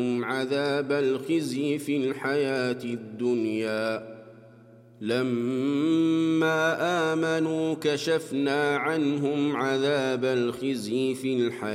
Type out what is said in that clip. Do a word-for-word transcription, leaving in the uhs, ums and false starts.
عذاب الخزي في الحياة الدنيا لما آمنوا كشفنا عنهم عذاب الخزي في الحياة